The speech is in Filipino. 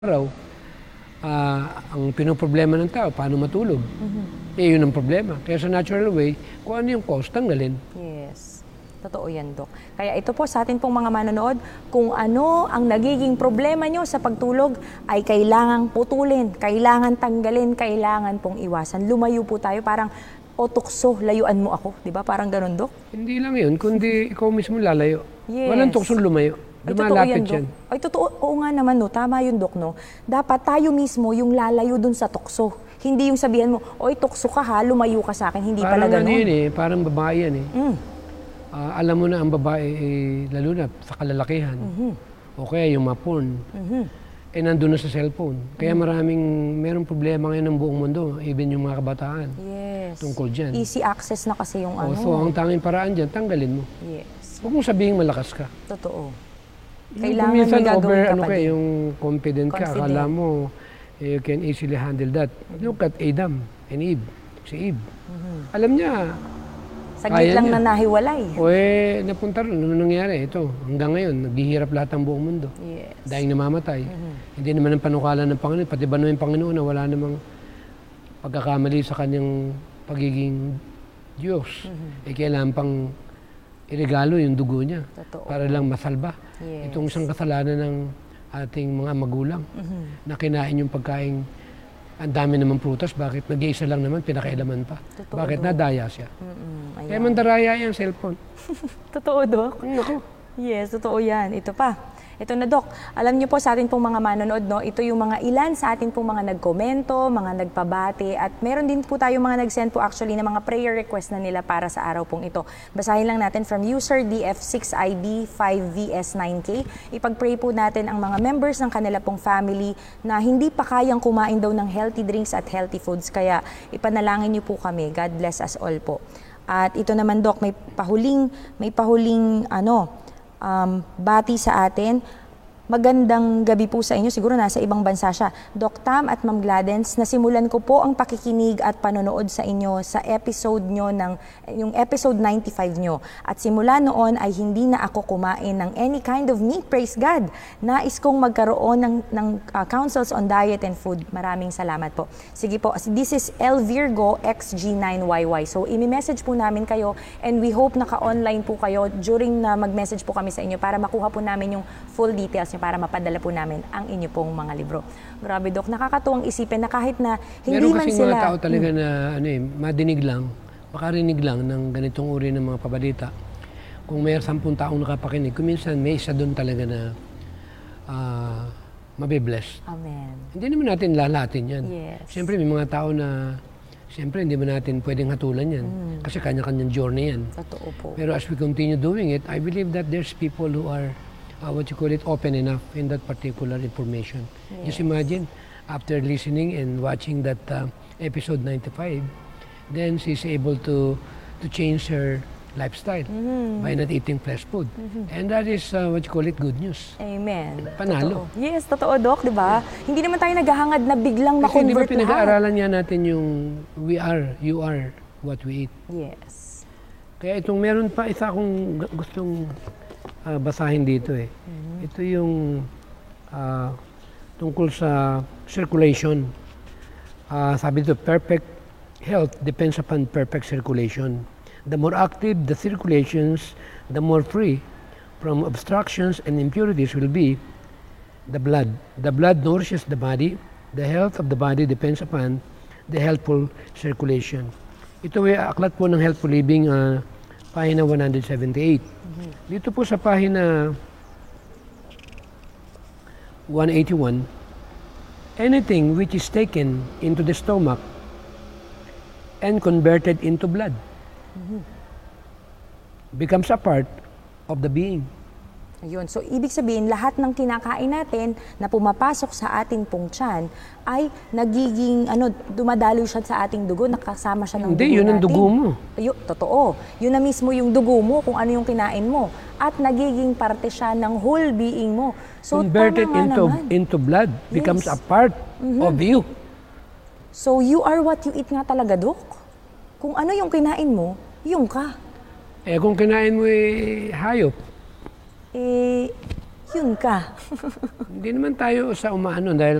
araw, ang pinoproblema ng tao, paano matulog. Yun ang problema. Kaya sa natural way, kung ano yung cause, tanggalin. Yes. Totoo yan, Dok. Kaya ito po sa atin pong mga manonood, kung ano ang nagiging problema nyo sa pagtulog ay kailangang putulin, kailangan tanggalin, kailangan pong iwasan. Lumayo po tayo, parang tukso, layuan mo ako. Di ba? Parang ganun, Dok? Hindi lang yun, kundi ikaw mismo lalayo. Yes. Walang tuksong lumayo. Lumalapit yan. Ay, totoo. Oo nga naman, no. Tama yun, Dok, no. Dapat tayo mismo yung lalayo dun sa tukso. Hindi yung sabihan mo, oy, tukso ka ha, lumayo ka sa akin. Hindi pala ganun. Parang yun eh, parang babae yan eh. Alam mo na ang babae, lalo na sa kalalakihan, o kaya yung ma-porn, nandun na sa cellphone. Kaya merong problema ngayon ng buong mundo, even yung mga kabataan. Yes. Tungkol dyan. Easy access na kasi yung ano. So, ang tanging paraan dyan, tanggalin mo. Yes. Huwag mong sabihin malakas ka. Totoo. Kailangan may gagawin ka pa din. Yung confident ka, akala mo, you can easily handle that. Look at Adam and Eve. Si Eve. Alam niya, saglit lang na nahiwalay. O napunta rin. Ano nangyari? Ito, hanggang ngayon, naghihirap lahat ang buong mundo. Yes. Dahil namamatay. Hindi naman ang panukala ng Panginoon. Pati ba naman yung Panginoon na wala namang pagkakamali sa kanyang pagiging Diyos. Kailangan pang iregalo yung dugo niya. Totoo. Para lang masalba. Yes. Itong isang kasalanan ng ating mga magulang na kinain yung pagkain. Ang dami naman prutas, bakit nag-iisa lang naman, pinakailaman pa? Totoo, bakit Dok. nadaya siya? Ayan. Kaya mandaraya yung cellphone. Totoo, Dok? Naku. Yes, totoo yan. Ito pa. Ito na, Dok. Alam niyo po sa atin pong mga manonood, no? Ito yung mga ilan sa atin pong mga nagkomento, mga nagpabati, at meron din po tayo mga nag-send po actually na mga prayer request na nila para sa araw pong ito. Basahin lang natin from user DF6ID5VS9K. Ipag-pray po natin ang mga members ng kanila pong family na hindi pa kayang kumain daw ng healthy drinks at healthy foods. Kaya ipanalangin niyo po kami. God bless us all po. At ito naman, Dok, may pahuling bati sa atin. Magandang gabi po sa inyo. Siguro nasa ibang bansa siya. Doc Tam at Ma'am Gladens, nasimulan ko po ang pakikinig at panonood sa inyo sa episode nyo yung episode 95 nyo. At simula noon ay hindi na ako kumain ng any kind of meat. Praise God! Nais kong magkaroon ng counsels on diet and food. Maraming salamat po. Sige po, this is El Virgo XG9YY. So, imi-message po namin kayo and we hope naka-online po kayo during na mag-message po kami sa inyo para makuha po namin yung full details nyo para mapadala po namin ang inyo pong mga libro. Grabe, Dok, nakakatuwang isipin na kahit na hindi meron man kasing sila... mga tao talaga na madinig lang, makarinig lang ng ganitong uri ng mga pabalita. Kung may 10 taong nakapakinig, kuminsan may isa doon talaga na mabibless. Amen. Hindi naman natin lalatin yan. Yes. Siyempre may mga tao na siyempre hindi ba natin pwedeng hatulan yan. Kasi kanya-kanyang journey yan. Totoo po. Pero as we continue doing it, I believe that there's people who are open enough in that particular information. Yes. Just imagine, after listening and watching that episode 95, then she's able to change her lifestyle by not eating flesh food. And that is good news. Amen. Panalo. Totoo. Yes, totoo, Doc, di ba? Hindi naman tayo naghahangad na biglang Kasi hindi ba ma-convert lahat. pinag-aaralan niya natin yung you are what we eat. Yes. Kaya itong meron pa isa akong gustong basahin dito eh. Ito yung tungkol sa circulation. Sabi dito, perfect health depends upon perfect circulation. The more active the circulations, the more free from obstructions and impurities will be the blood. The blood nourishes the body. The health of the body depends upon the healthful circulation. Ito ay aklat po ng Healthful Living, pahina 178. Dito po sa pahina 181, anything which is taken into the stomach and converted into blood becomes a part of the being. Ayun. So, ibig sabihin, lahat ng kinakain natin na pumapasok sa ating pong tiyan ay nagiging, dumadaloy siya sa ating dugo, nakasama siya ng dugo natin. Hindi, yun ang dugo mo. Ayun, totoo. Yun na mismo yung dugo mo, kung ano yung kinain mo. At nagiging parte siya ng whole being mo. So, converted tama into blood, becomes Yes. a part of you. So, you are what you eat nga talaga, Dok. Kung ano yung kinain mo, yung ka. Kung kinain mo hayop, yun ka. Hindi naman tayo sa umaano dahil